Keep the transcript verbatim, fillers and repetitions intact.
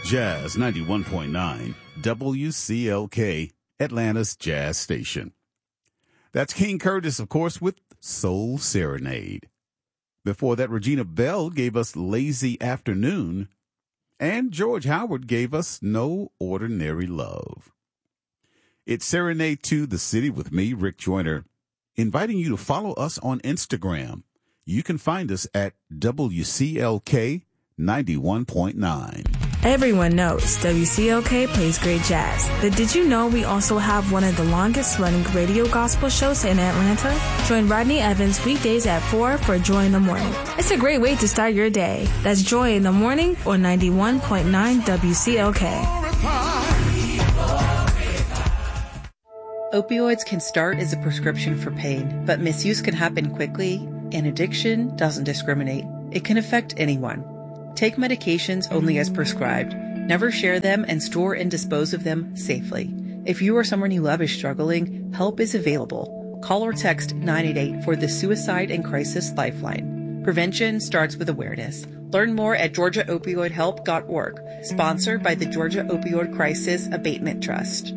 Jazz ninety-one point nine, W C L K, Atlanta's Jazz Station. That's King Curtis, of course, with Soul Serenade. Before that, Regina Bell gave us Lazy Afternoon, and George Howard gave us No Ordinary Love. It's Serenade to the City with me, Rick Joyner, inviting you to follow us on Instagram. You can find us at W C L K ninety-one point nine. Everyone knows W C L K plays great jazz, but did you know we also have one of the longest running radio gospel shows in Atlanta? Join Rodney Evans weekdays at four for Joy in the Morning. It's a great way to start your day. That's Joy in the Morning or ninety-one point nine W C L K. Opioids can start as a prescription for pain, but misuse can happen quickly, and addiction doesn't discriminate. It can affect anyone. Take medications only as prescribed. Never share them and store and dispose of them safely. If you or someone you love is struggling, help is available. Call or text nine eight eight for the Suicide and Crisis Lifeline. Prevention starts with awareness. Learn more at georgia opioid help dot org. Sponsored by the Georgia Opioid Crisis Abatement Trust.